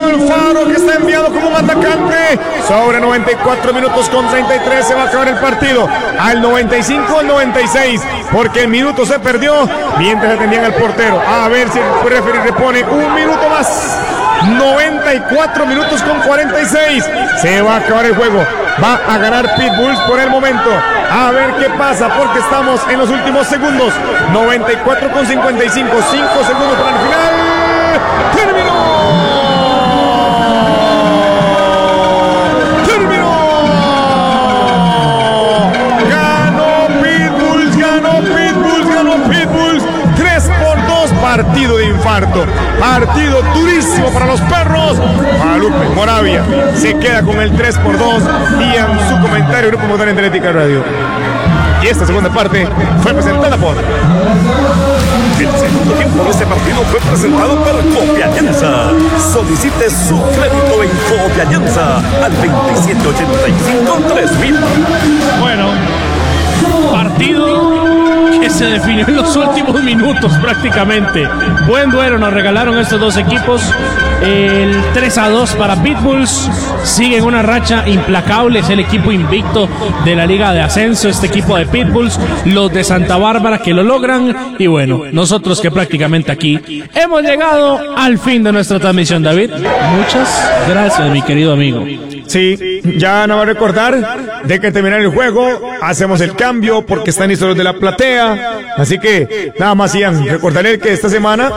Alfaro, que está enviado como un atacante. Sobre 94 minutos con 33 se va a acabar el partido. Al 95 al 96, porque el minuto se perdió mientras atendían al portero. A ver si el referee repone un minuto más. 94 minutos con 46. Se va a acabar el juego. Va a ganar Pitbulls por el momento. A ver qué pasa, porque estamos en los últimos segundos. 94 con 55. 5 segundos para el final. ¡Terminó! Partido de infarto, partido durísimo para los perros. Guadalupe Moravia se queda con el 3-2 y en su comentario Grupo Motor en Teletica Radio. Y esta segunda parte fue presentada por... El segundo tiempo de este partido fue presentado por Cofianza. Solicite su crédito en Cofianza al 2785-3000. Bueno, partido que se definió en los últimos minutos prácticamente. Buen duelo nos regalaron estos dos equipos. El 3-2 para Pitbulls. Sigue en una racha implacable. Es el equipo invicto de la Liga de Ascenso, este equipo de Pitbulls. Los de Santa Bárbara que lo logran. Y bueno, nosotros que prácticamente aquí hemos llegado al fin de nuestra transmisión, David. Muchas gracias, mi querido amigo. Sí, ya no va a recordar de que terminar el juego, hacemos el cambio porque están listos los de la platea. Así que nada más, Ian, recordaré que esta semana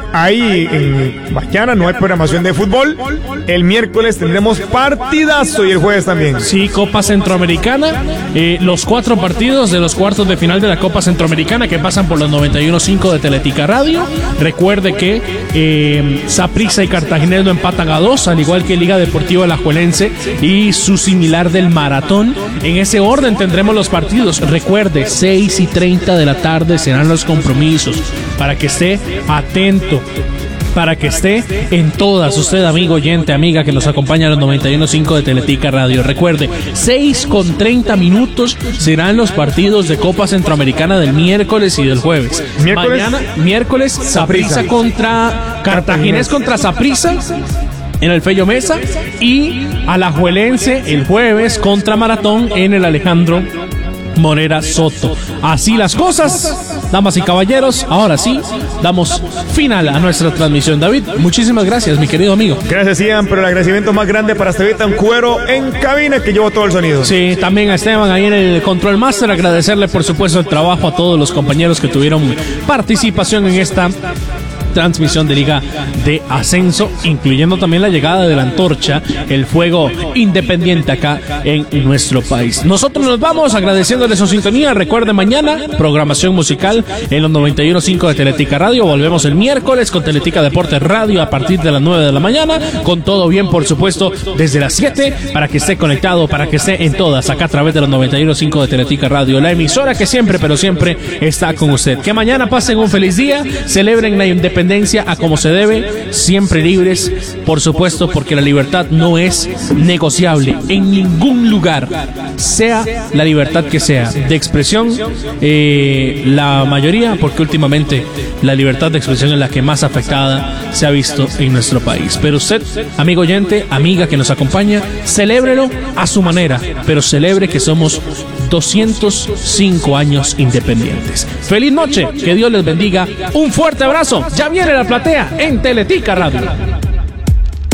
mañana no hay programación de fútbol. El miércoles tendremos partidazo y el jueves también. Sí, Copa Centroamericana. Los 4 partidos de los cuartos de final de la Copa Centroamericana que pasan por los 91.5 de Teletica Radio. Recuerde que Saprissa y Cartaginés no empatan a 2, al igual que Liga Deportiva Alajuelense y su similar del Maratón. En ese orden tendremos los partidos. Recuerde, 6:30 de la tarde serán los compromisos, para que esté atento, para que esté en todas. Usted, amigo, oyente, amiga que nos acompaña a los 91.5 de Teletica Radio. Recuerde, 6:30 minutos serán los partidos de Copa Centroamericana del miércoles y del jueves. Mañana, miércoles, Saprissa contra Cartaginés contra Saprissa en el Fello Mesa, y Alajuelense el jueves contra Maratón en el Alejandro Morera Soto. Así las cosas, damas y caballeros. Ahora sí, damos final a nuestra transmisión. David, muchísimas gracias, mi querido amigo. Gracias, Ian, pero el agradecimiento más grande para Esteban Cuero en cabina, que llevó todo el sonido. Sí, también a Esteban ahí en el Control Master. Agradecerle, por supuesto, el trabajo a todos los compañeros que tuvieron participación en esta transmisión de Liga de Ascenso, incluyendo también la llegada de la antorcha, el fuego independiente acá en nuestro país. Nosotros nos vamos agradeciéndole su sintonía. Recuerden, mañana programación musical en los 91.5 de Teletica Radio. Volvemos el miércoles con Teletica Deportes Radio a partir de las 9 de la mañana, con todo bien, por supuesto, desde las 7, para que esté conectado, para que esté en todas, acá a través de los 91.5 de Teletica Radio, la emisora que siempre, pero siempre está con usted. Que mañana pasen un feliz día, celebren la independencia a como se debe, siempre libres, por supuesto, porque la libertad no es negociable en ningún lugar, sea la libertad que sea, de expresión, la mayoría, porque últimamente la libertad de expresión es la que más afectada se ha visto en nuestro país. Pero usted, amigo oyente, amiga que nos acompaña, celébrelo a su manera, pero celebre que somos 205 años independientes. Feliz noche, que Dios les bendiga, un fuerte abrazo. Ya viene la platea en Teletica Radio.